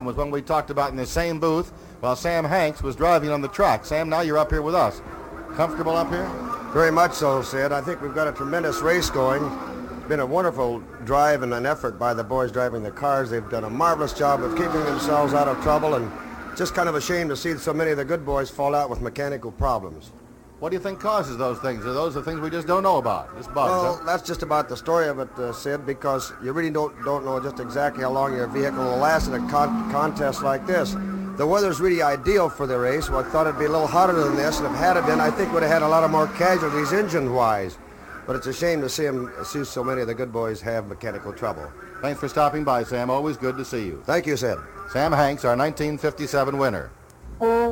was one we talked about in the same booth while Sam Hanks was driving on the track. Sam, now you're up here with us. Comfortable up here? Very much so, Sid. I think we've got a tremendous race going. It's been a wonderful drive and an effort by the boys driving the cars. They've done a marvelous job of keeping themselves out of trouble, and just kind of a shame to see so many of the good boys fall out with mechanical problems. What do you think causes those things? Are those the things we just don't know about? Just bugs, Well, that's just about the story of it, Sid, because you really don't know just exactly how long your vehicle will last in a contest like this. The weather's really ideal for the race. Well, I thought it'd be a little hotter than this, and if it had been, I think we'd have had a lot of more casualties engine-wise. But it's a shame to see so many of the good boys have mechanical trouble. Thanks for stopping by, Sam. Always good to see you. Thank you, Sid. Sam Hanks, our 1957 winner.